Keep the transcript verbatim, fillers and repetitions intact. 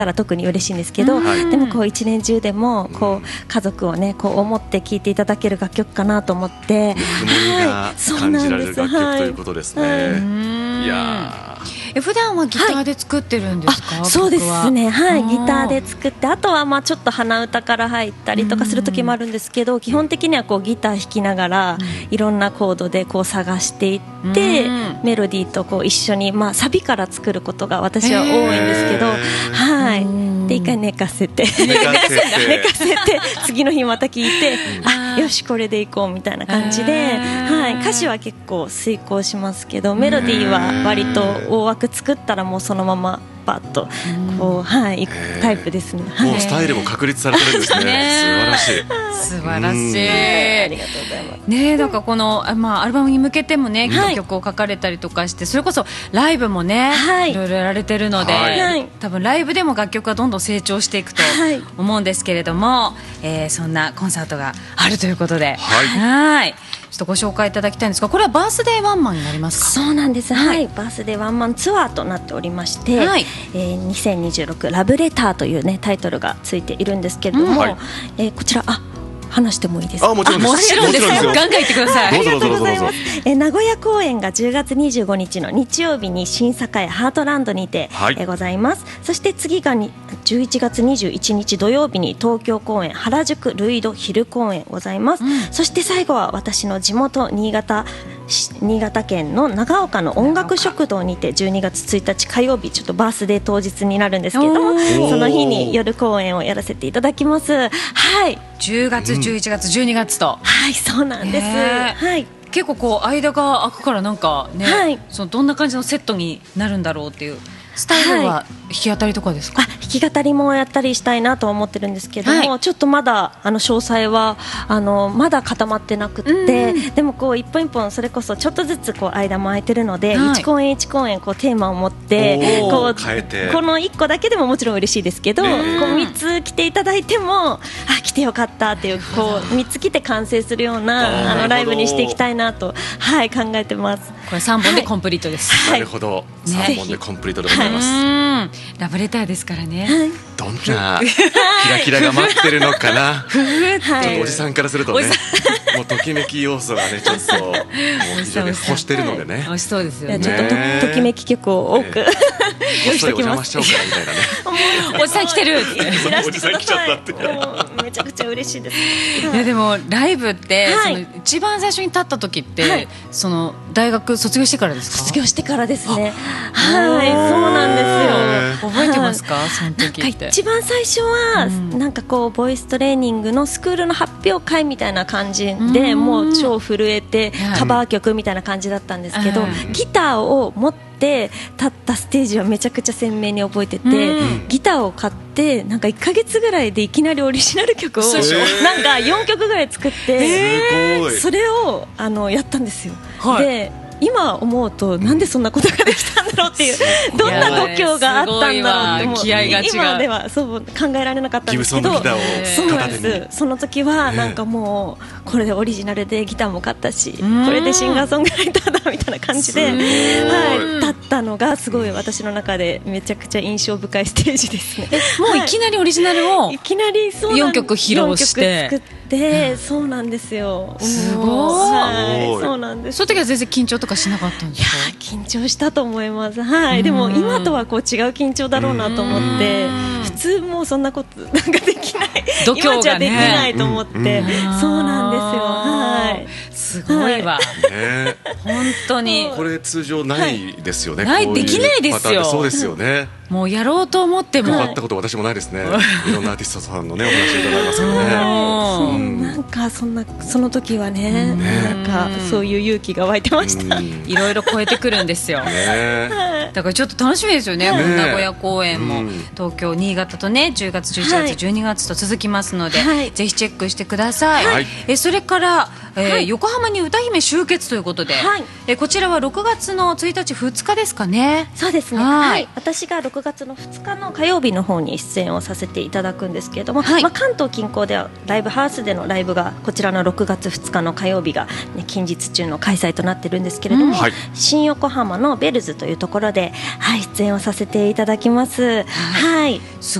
ら特に嬉しいんですけど、 うん、 でもこう一年中でもこう家族をねこう思って聴いていただける楽曲かなと思って、 ぬくもりが感じられる楽曲ということですね。 はいはい、 いやえ普段はギターで作ってるんですか？ はい、そうですね、はい、ギターで作って、あとはまあちょっと鼻歌から入ったりとかする時もあるんですけど、基本的にはこうギター弾きながらいろんなコードでこう探していって、メロディーとこう一緒に、まあ、サビから作ることが私は多いんですけど、はい、で一回寝かせて寝かせて寝かせて次の日また聴いて、あよしこれでいこうみたいな感じで、はい、歌詞は結構遂行しますけど、メロディーは割と大枠作ったらもうそのままパッとこう、はい、いくタイプですね。 もうスタイルも確立されてるんですね。素晴らしい素晴らしい、 ありがとうございます。 ね、なんかこの、まあ、アルバムに向けてもね、はい、曲を書かれたりとかして、それこそライブもね、はい、いろいろやられてるので、はい、多分ライブでも楽曲がどんどん成長していくと思うんですけれども、はい、えー、そんなコンサートがあるということで、はい、はいちょっとご紹介いただきたいんですが、これはバースデーワンマンになりますか？ そうなんです、はいはい、バースデーワンマンツアーとなっておりまして、はい、えー、にせんにじゅうろくラブレターという、ね、タイトルがついているんですけれども、うん、はい、えー、こちらあ話してもいいですか？ あ、もちろんです。 もちろんですよ。ガンガン言ってください。 どうぞどうぞどうぞどうぞ。 えー、名古屋公演がじゅうがつにじゅうごにちの日曜日に新栄ハートランドにて、はい、えー、ございます。そして次がにじゅういちがつにじゅういちにち土曜日に東京公演原宿ルイド昼公演ございます、うん、そして最後は私の地元新潟新潟県の長岡の音楽食堂にてじゅうにがつついたち火曜日、ちょっとバースデー当日になるんですけれども、その日に夜公演をやらせていただきます。はい、 じゅうがつじゅういちがつじゅうにがつと、 はい、そうなんです、はい、 結構こう間が空くからなんかね、はい、そのどんな感じのセットになるんだろうっていうスタイルは弾き語りとかですか？ はい、あ弾き語りもやったりしたいなとは思ってるんですけども、はい、ちょっとまだあの詳細はあのまだ固まってなくて、でもこう一本一本それこそちょっとずつこう間も空いてるので、はい、いち公演いち公演こうテーマを持ってこう変えて、 このいっこだけでももちろん嬉しいですけど、こうみっつ来ていただいてもあ来てよかったっていう、こうみっつ来て完成するようなあのライブにしていきたいなと、はい、考えてます。 これさんぼんでコンプリートです、 はい、なるほど、ね、さんぼんでコンプリートでございます、 はい、ラブレターですからね、はい、 どんなキラキラが待ってるのかなちょっとおじさんからするとね、もうときめき要素がねちょっともう非常に欲してるのでね、 美味しそうですよね。 ちょっと と, ときめき曲を多く、えー、用意しておきます。 お邪魔しちゃおうかなみたいなねおじさん来てるっておじさん来ちゃったってめちゃくちゃ嬉しいです。 いやでもライブって、はい、その一番最初に立った時って、はい、その大学卒業してからですか？ 卒業してからですね。はい、そうなんですよ。覚えてますか？その時って。 一番最初は、うん、なんかこうボイストレーニングのスクールの発表会みたいな感じで、もう超震えてカバー曲みたいな感じだったんですけど、ギターを持って立ったステージはめちゃくちゃ鮮明に覚えてて、ギターを買ってなんかいっかげつぐらいでいきなりオリジナル曲をなんかよんきょくぐらい作って、それをあのやったんですよ。はい、で今思うとなんでそんなことができたんだろうっていう、どんな度胸があったんだろうって、 気合が違う、 今ではそう考えられなかったんですけど、そうなんです。その時はなんかもうこれでオリジナルでギターも買ったし、これでシンガーソングライターだみたいな感じで、はい、だったのがすごい私の中でめちゃくちゃ印象深いステージですね。 もういきなりオリジナルをいきなりよんきょく披露して、 でそうなんですよ。 すごい、 はい、そうなんです。 その時は全然緊張とかしなかったんですか？ いや緊張したと思います。はい、でも今とはこう違う緊張だろうなと思って、普通もうそんなことなんかできない、 度胸がね、 今じゃできないと思って、そうなんですよ。はい、 すごいわ、はいね、本当にこれ通常ないですよね、 はい、ない、できないですよ。 そうですよね。 もうやろうと思ってもかかったこと私もないですね。いろんなアーティストさんのねお話を伺いますけどね。 そう、なんかそんなその時はね、なんかそういう勇気が湧いてました。 いろいろ超えてくるんですよ。ね、だからちょっと楽しみですよね。ね、名古屋公演も東京、新潟とねじゅうがつ、じゅういちがつ、じゅうにがつと続きますので、はい、ぜひチェックしてください。はい、えそれから、えーはい、横浜に歌姫集結ということで、はい、えこちらはろくがつのついたち、ふつかですかね。 そうですね。はい、私がろくがつのふつかの火曜日の方に出演をさせていただくんですけれども、はい、まあ、関東近郊ではライブハウスでのライブがこちらのろくがつふつかの火曜日が、ね、近日中の開催となってるんですけれども、うん、はい、新横浜のベルズというところで、はい、出演をさせていただきます。ははい。